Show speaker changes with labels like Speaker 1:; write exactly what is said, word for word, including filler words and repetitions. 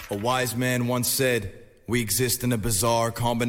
Speaker 1: A wise man once said, we exist in a bizarre combination